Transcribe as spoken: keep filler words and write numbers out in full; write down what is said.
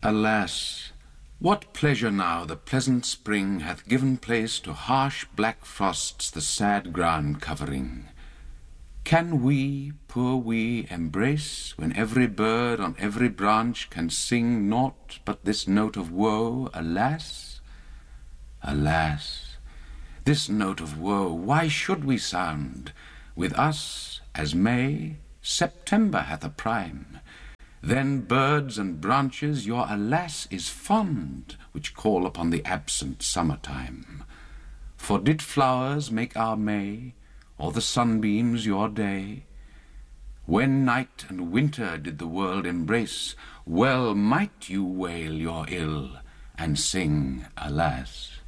Alas, what pleasure now the pleasant spring hath given place to harsh black frosts the sad ground covering. Can we, poor we, embrace, when every bird on every branch can sing naught but this note of woe, alas? Alas, this note of woe, why should we sound? With us, as May, September hath a prime. Then birds and branches, your alas is fond, which call upon the absent summertime. For did flowers make our May, or the sunbeams your day? When night and winter did the world embrace, well might you wail your ill, and sing alas.